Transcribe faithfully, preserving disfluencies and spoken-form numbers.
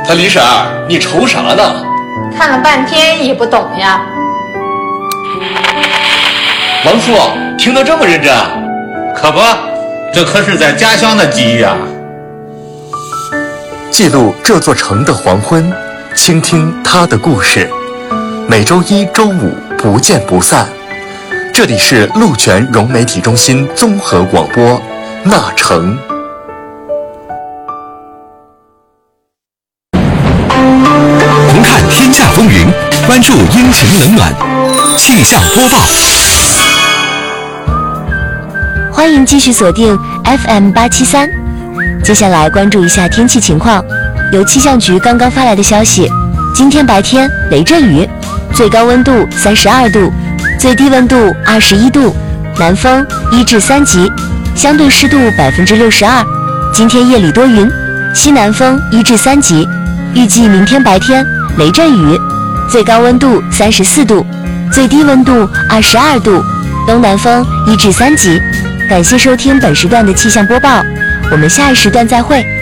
他李婶儿，你愁啥呢？ 看了半天也不懂呀。 王叔听得这么认真啊？ 可不，这可是在家乡的记忆啊。 记录这座城的黄昏，倾听它的故事。每周一、周五不见不散。这里是陆泉融媒体中心综合广播，那城。 同看天下风云，关注阴晴冷暖，气象播报。 欢迎继续锁定 F M 八七三。接下来关注一下天气情况。由气象局刚刚发来的消息，今天白天雷阵雨，最高温度三十二度，最低温度二十一度，南风一至三级，相对湿度百分之六十二。今天夜里多云，西南风一至三级。预计明天白天雷阵雨，最高温度三十四度，最低温度二十二度，东南风一至三级。感谢收听本时段的气象播报，我们下一时段再会。